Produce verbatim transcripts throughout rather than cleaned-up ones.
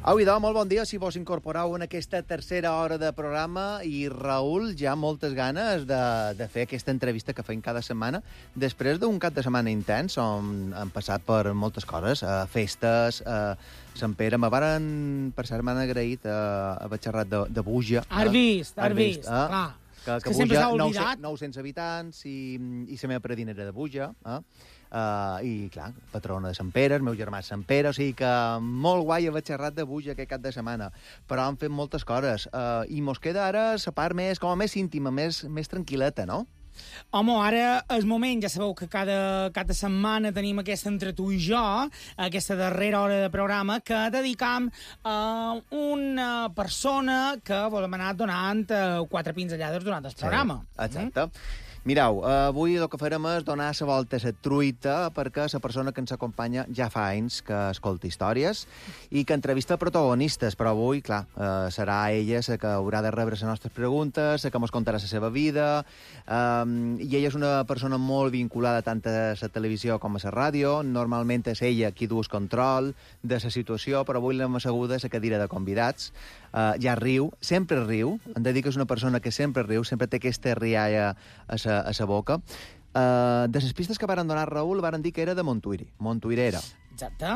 Au, idò, molt bon dia, si vos incorporeu en aquesta tercera hora de programa i Raül, ja moltes ganes de, de fer aquesta entrevista que fem cada setmana després d'un cap de setmana intens on hem passat per moltes coses, eh, festes, eh, Sant Pere. Me varen, per cert, m'han agraït eh, haver xerrat de, de Buja. Eh? Has vist, has vist, eh? clar. Que, que, que sempre Buja, s'ha oblidat. nou-cents habitants i, i la meva predinera de Buja. Eh? Uh, I, clar, patrona de Sant Pere, el meu germà és Sant Pere, o sigui que molt guai haver xerrat de Buja aquest cap de setmana. Però han fet moltes coses. Uh, I mos queda ara la part més, com a més íntima, més, més tranquil·leta, no? Home, ara és moment, ja sabeu que cada, cada setmana tenim aquesta entre tu i jo, aquesta darrera hora de programa, que dedicam a una persona que volem anar donant uh, quatre pinzellades durant el programa. Sí, exacte. Mm? Mireu, avui el que farem és donar la volta a la truita perquè la persona que ens acompanya ja fa anys que escolta històries i que entrevista protagonistes, però avui, clar, eh, serà ella la que haurà de rebre les nostres preguntes, la que ens contarà la seva vida, eh, i ella és una persona molt vinculada tant a la televisió com a la ràdio. Normalment és ella qui du el control de la situació, però avui l'hem asseguda a la cadira de convidats. Uh, ja riu, sempre riu, hem de dir que és una persona que sempre riu, sempre té aquesta rialla a sa, a sa boca. Uh, de les pistes que varen donar Raül, varen dir que era de Montuïri, montuïrera. Exacte.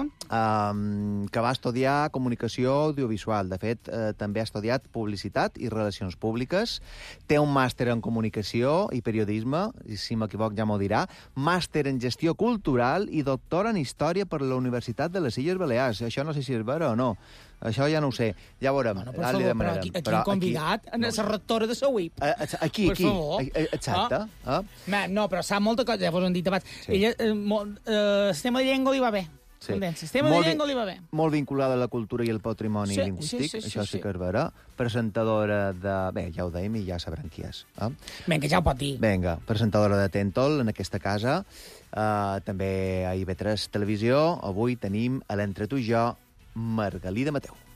Um, que va estudiar comunicació audiovisual. De fet, uh, també ha estudiat publicitat i relacions públiques. Té un màster en comunicació i periodisme, i si m'equivoc ja m'ho dirà. Màster en gestió cultural i doctora en història per la Universitat de les Illes Balears. Això no sé si és vera o no. Això ja no ho sé. Ja veurem. Bueno, per favor, però aquí, aquí hem convidat a la rectora de la U I P. Uh, aquí, aquí. Exacte. Ah. Ah. No, però sap molta cosa, ja vos ho han dit abans. Sí. Ella, eh, molt, eh, el tema de llengua li va bé. Sí. El sistema molt, de llengua li va bé. Molt vinculada a la cultura i el patrimoni sí, lingüístic, sí, sí, això sí, sí sí que és vera. Presentadora de... Bé, ja ho dèiem i ja sabran qui és. Eh? Vinga, ja ho pot dir. Vinga, presentadora de Tentol en aquesta casa. Uh, també a I V tres Televisió. Avui tenim a l'Entre tu i jo Margalida Mateu.